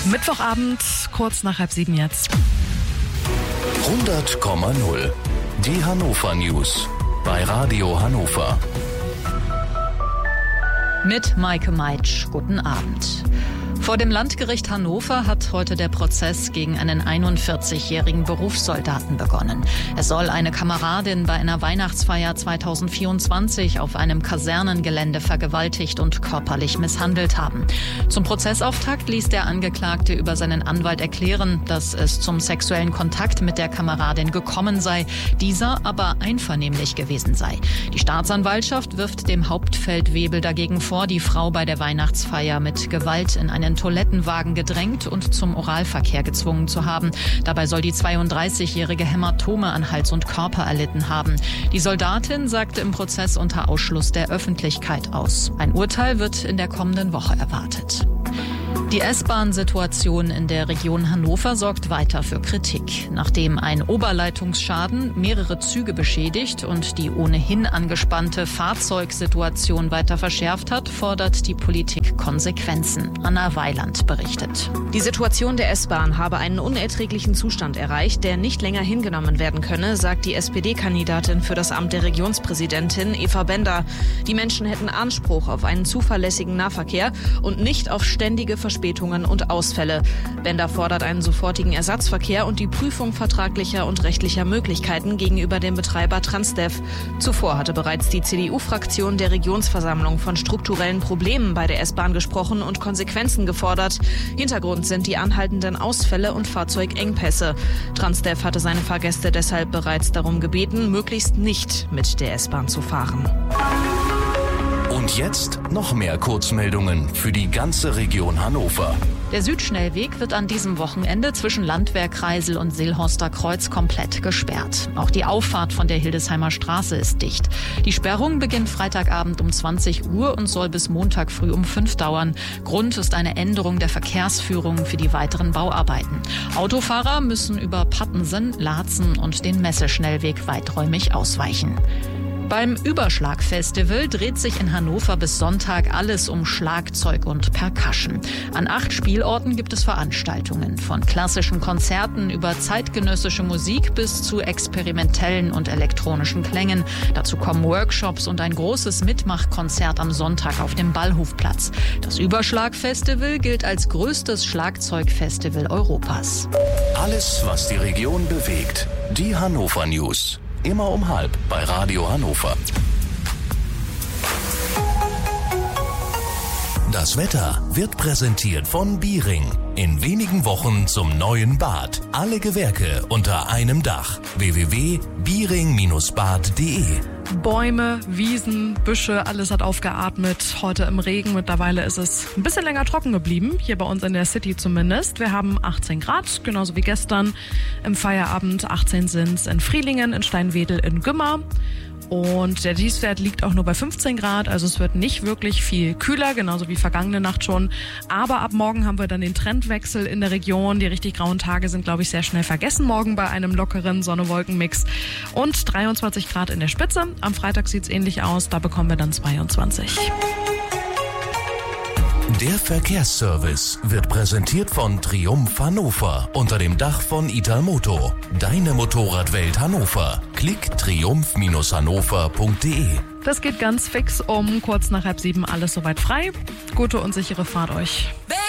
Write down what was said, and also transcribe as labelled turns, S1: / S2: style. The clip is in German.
S1: Mittwochabend, kurz nach 6:30 jetzt.
S2: 100,0. Die Hannover News bei Radio Hannover.
S3: Mit Maike Meitsch. Guten Abend. Vor dem Landgericht Hannover hat heute der Prozess gegen einen 41-jährigen Berufssoldaten begonnen. Es soll eine Kameradin bei einer Weihnachtsfeier 2024 auf einem Kasernengelände vergewaltigt und körperlich misshandelt haben. Zum Prozessauftakt ließ der Angeklagte über seinen Anwalt erklären, dass es zum sexuellen Kontakt mit der Kameradin gekommen sei, dieser aber einvernehmlich gewesen sei. Die Staatsanwaltschaft wirft dem Hauptfeldwebel dagegen vor, die Frau bei der Weihnachtsfeier mit Gewalt in einen Toilettenwagen gedrängt und zum Oralverkehr gezwungen zu haben. Dabei soll die 32-jährige Hämatome an Hals und Körper erlitten haben. Die Soldatin sagte im Prozess unter Ausschluss der Öffentlichkeit aus. Ein Urteil wird in der kommenden Woche erwartet. Die S-Bahn-Situation in der Region Hannover sorgt weiter für Kritik. Nachdem ein Oberleitungsschaden mehrere Züge beschädigt und die ohnehin angespannte Fahrzeugsituation weiter verschärft hat, fordert die Politik Konsequenzen. Anna Weiland berichtet.
S4: Die Situation der S-Bahn habe einen unerträglichen Zustand erreicht, der nicht länger hingenommen werden könne, sagt die SPD-Kandidatin für das Amt der Regionspräsidentin Eva Bender. Die Menschen hätten Anspruch auf einen zuverlässigen Nahverkehr und nicht auf ständige Verspätungen und Ausfälle. Bender fordert einen sofortigen Ersatzverkehr und die Prüfung vertraglicher und rechtlicher Möglichkeiten gegenüber dem Betreiber Transdev. Zuvor hatte bereits die CDU-Fraktion der Regionsversammlung von strukturellen Problemen bei der S-Bahn gesprochen und Konsequenzen gefordert. Hintergrund sind die anhaltenden Ausfälle und Fahrzeugengpässe. Transdev hatte seine Fahrgäste deshalb bereits darum gebeten, möglichst nicht mit der S-Bahn zu fahren.
S2: Und jetzt noch mehr Kurzmeldungen für die ganze Region Hannover.
S3: Der Südschnellweg wird an diesem Wochenende zwischen Landwehr, Kreisel und Seelhorster Kreuz komplett gesperrt. Auch die Auffahrt von der Hildesheimer Straße ist dicht. Die Sperrung beginnt Freitagabend um 20 Uhr und soll bis Montag früh um 5 dauern. Grund ist eine Änderung der Verkehrsführung für die weiteren Bauarbeiten. Autofahrer müssen über Pattensen, Laatzen und den Messeschnellweg weiträumig ausweichen. Beim Überschlag-Festival dreht sich in Hannover bis Sonntag alles um Schlagzeug und Percussion. An 8 Spielorten gibt es Veranstaltungen. Von klassischen Konzerten über zeitgenössische Musik bis zu experimentellen und elektronischen Klängen. Dazu kommen Workshops und ein großes Mitmachkonzert am Sonntag auf dem Ballhofplatz. Das Überschlag-Festival gilt als größtes Schlagzeugfestival Europas.
S2: Alles, was die Region bewegt. Die Hannover News. Immer um 12:30 bei Radio Hannover. Das Wetter wird präsentiert von Biering. In wenigen Wochen zum neuen Bad. Alle Gewerke unter einem Dach. www.biering-bad.de.
S1: Bäume, Wiesen, Büsche, alles hat aufgeatmet. Heute im Regen. Mittlerweile ist es ein bisschen länger trocken geblieben. Hier bei uns in der City zumindest. Wir haben 18 Grad, genauso wie gestern. Im Feierabend 18 sind's in Frielingen, in Steinwedel, in Gümmer. Und der Tiefstwert liegt auch nur bei 15 Grad, also es wird nicht wirklich viel kühler, genauso wie vergangene Nacht schon. Aber ab morgen haben wir dann den Trendwechsel in der Region. Die richtig grauen Tage sind, glaube ich, sehr schnell vergessen morgen bei einem lockeren Sonne-Wolken-Mix. Und 23 Grad in der Spitze. Am Freitag sieht's ähnlich aus, da bekommen wir dann 22.
S2: Der Verkehrsservice wird präsentiert von Triumph Hannover unter dem Dach von Italmoto. Deine Motorradwelt Hannover. Klick triumph-hannover.de.
S1: Das geht ganz fix um kurz nach 6:30 alles soweit frei. Gute und sichere Fahrt euch.